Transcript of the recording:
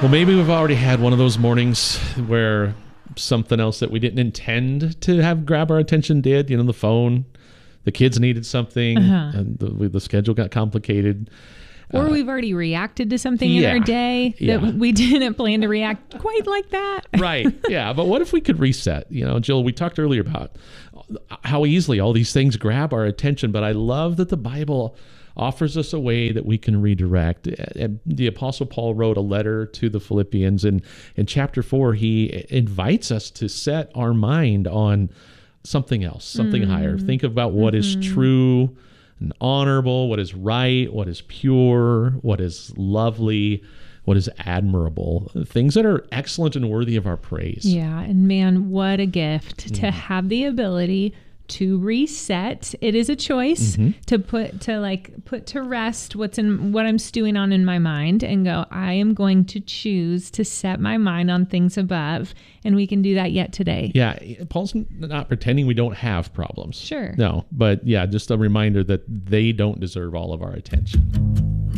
Well, maybe we've already had one of those mornings where something else that we didn't intend to have grab our attention did. The phone, the kids needed something, and the schedule got complicated. Or we've already reacted to something in our day that we didn't plan to react quite like that. Right. Yeah. But what if we could reset? Jill, we talked earlier about how easily all these things grab our attention, but I love that the Bible offers us a way that we can redirect. And the Apostle Paul wrote a letter to the Philippians, and in chapter 4, he invites us to set our mind on something else, something higher. Think about what is true and honorable, what is right, what is pure, what is lovely, what is admirable, things that are excellent and worthy of our praise. Yeah, and man, what a gift to have the ability to reset. It is a choice to put to rest what I'm stewing on in my mind and go, I am going to choose to set my mind on things above. And we can do that yet today. Yeah. Paul's not pretending we don't have problems. Sure. No, but yeah, just a reminder that they don't deserve all of our attention.